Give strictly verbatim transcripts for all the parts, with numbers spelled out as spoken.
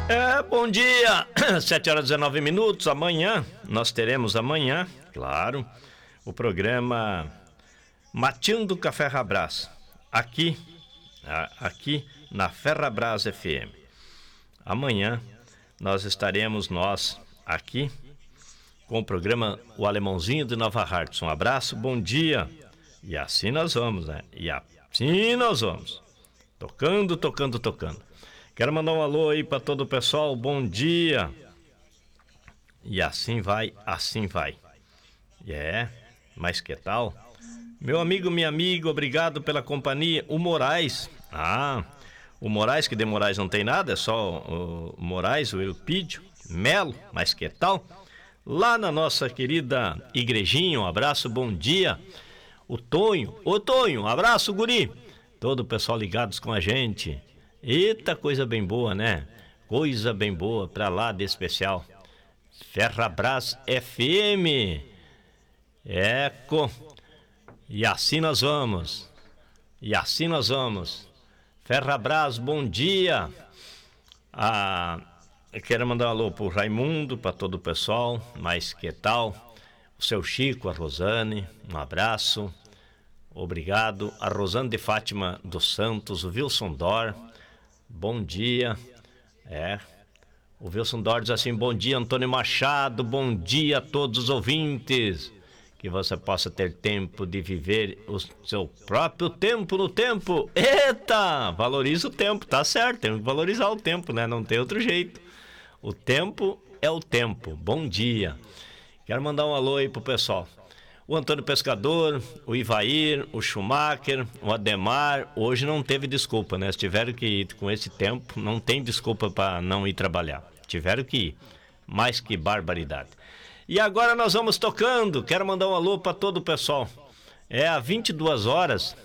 É, bom dia, sete horas e dezenove minutos, amanhã, nós teremos amanhã, claro, o programa Mateando com a Ferrabras, aqui, aqui na Ferrabras F M. Amanhã nós estaremos nós aqui com o programa O Alemãozinho de Nova Hartz. Um abraço, bom dia, e assim nós vamos, né, e assim nós vamos, tocando, tocando, tocando. Quero mandar um alô aí para todo o pessoal, bom dia. E assim vai, assim vai. É, mas que tal? Meu amigo, minha amiga, obrigado pela companhia. O Moraes, ah, o Moraes, que de Moraes não tem nada, é só o Moraes, o Elpídio, Melo, mas que tal? Lá na nossa querida igrejinha, um abraço, bom dia. O Tonho, ô Tonho, um abraço, guri. Todo o pessoal ligados com a gente. Eita, coisa bem boa, né? Coisa bem boa pra lá de especial. Ferrabras F M. Eco. E assim nós vamos. E assim nós vamos. Ferrabras, bom dia. Ah, eu quero mandar um alô pro Raimundo, pra todo o pessoal. Mas que tal? O seu Chico, a Rosane, um abraço. Obrigado. A Rosane de Fátima dos Santos, o Wilson Dor. Bom dia. É. O Wilson Dor diz assim: bom dia, Antônio Machado. Bom dia a todos os ouvintes. Que você possa ter tempo de viver o seu próprio tempo no tempo. Eita! Valoriza o tempo, tá certo. Tem que valorizar o tempo, né? Não tem outro jeito. O tempo é o tempo. Bom dia. Quero mandar um alô aí pro pessoal. O Antônio Pescador, o Ivair, o Schumacher, o Ademar. Hoje não teve desculpa, né? Se tiveram que ir com esse tempo, não tem desculpa para não ir trabalhar. Tiveram que ir. Mais que barbaridade. E agora nós vamos tocando. Quero mandar um alô para todo o pessoal. É às vinte e duas horas.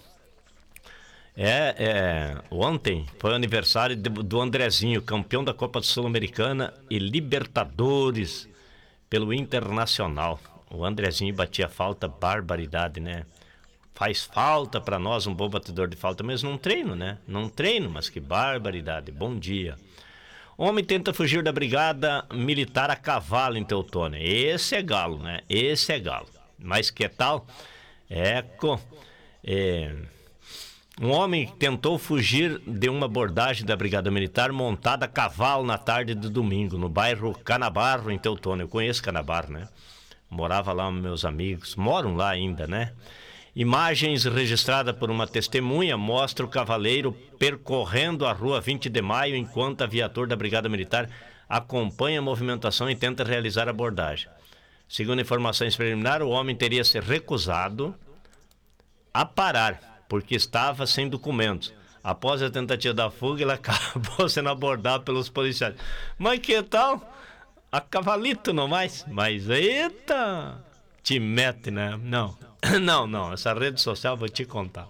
É, é, ontem foi o aniversário de, do Andrezinho, campeão da Copa Sul-Americana e Libertadores pelo Internacional. O Andrezinho batia falta, barbaridade, né? Faz falta pra nós um bom batedor de falta, mas não treino, né? Não treino, mas que barbaridade. Bom dia. Homem tenta fugir da brigada militar a cavalo em Teutônia. Esse é galo, né? Esse é galo. Mas que tal? Eco. É... Um homem tentou fugir de uma abordagem da brigada militar montada a cavalo na tarde de domingo, no bairro Canabarro, em Teutônia. Eu conheço Canabarro, né? Morava lá meus amigos, moram lá ainda, né? Imagens registradas por uma testemunha mostram o cavaleiro percorrendo a rua vinte de maio enquanto a viatura da Brigada Militar acompanha a movimentação e tenta realizar a abordagem. Segundo informações preliminares, o homem teria se recusado a parar, porque estava sem documentos. Após a tentativa da fuga, ele acabou sendo abordado pelos policiais. Mas que tal? A cavalito não mais, mas eita, te mete, né? Não, não, não, essa rede social vou te contar.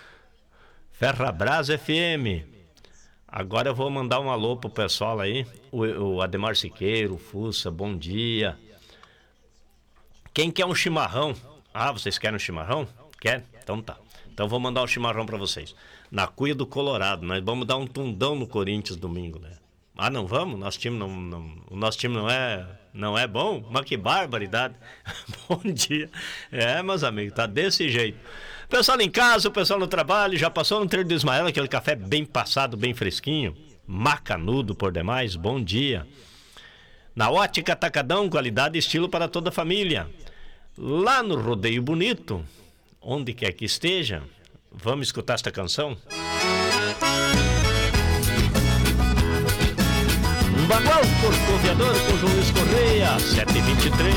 Ferrabras F M. Agora eu vou mandar um alô pro pessoal aí, o, o Ademar Siqueiro, o Fussa, bom dia. Quem quer um chimarrão? Ah, vocês querem um chimarrão? Quer? Então tá. Então vou mandar um chimarrão pra vocês. Na Cuia do Colorado, nós vamos dar um tundão no Corinthians domingo, né? Ah, não vamos? Nosso time não, não, o nosso time não é, não é bom? Mas que barbaridade. Bom dia. É, meus amigos, tá desse jeito. Pessoal em casa, o pessoal no trabalho, já passou no treino do Ismael, aquele café bem passado, bem fresquinho, macanudo por demais, bom dia. Na Ótica Atacadão, qualidade e estilo para toda a família. Lá no Rodeio Bonito, onde quer que esteja, vamos escutar esta canção? Bagual Corcoviador com João Luiz Correia, sete e vinte e três.